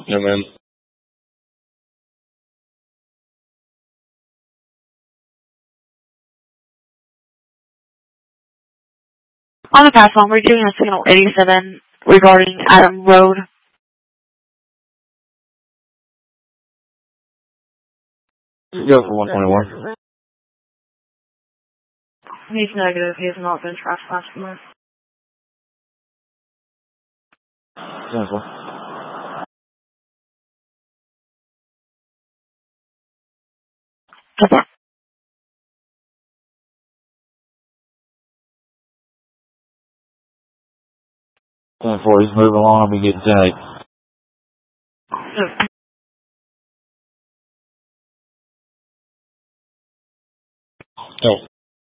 Yeah, man. On the pass phone, we're doing a signal 87 regarding Adam Road. Go for 121. He's negative. He has not been trespassed from us. 10-4. Okay. 10-4, he's moving along. I'll be getting 10-8. Okay. Go.